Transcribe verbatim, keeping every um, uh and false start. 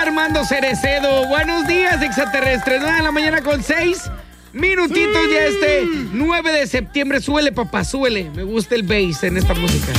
Armando Cerecedo. Buenos días, extraterrestres. nueve de la mañana con seis minutitos ya este nueve de septiembre. Súbele, papá, súbele. Me gusta el bass en esta música.